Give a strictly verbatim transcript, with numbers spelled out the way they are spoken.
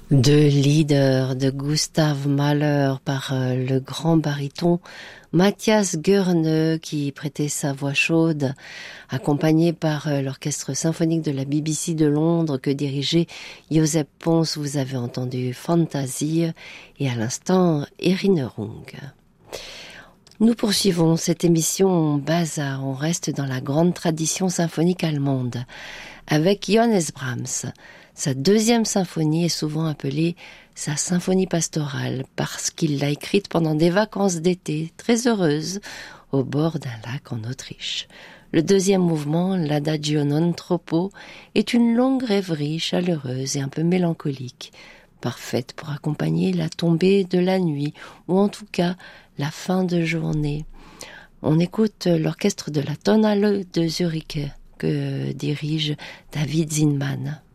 Deux leaders de Gustav Mahler par euh, le grand baryton Matthias Goerne qui prêtait sa voix chaude, accompagné par euh, l'orchestre symphonique de la B B C de Londres que dirigeait Josep Pons. Vous avez entendu Fantasie et à l'instant Erinnerung. Nous poursuivons cette émission Basa. On reste dans la grande tradition symphonique allemande avec Johannes Brahms. Sa deuxième symphonie est souvent appelée sa symphonie pastorale parce qu'il l'a écrite pendant des vacances d'été très heureuses au bord d'un lac en Autriche. Le deuxième mouvement, l'Adagio non troppo, est une longue rêverie chaleureuse et un peu mélancolique, parfaite pour accompagner la tombée de la nuit ou en tout cas la fin de journée. On écoute l'orchestre de la Tonhalle de Zurich que dirige David Zinman.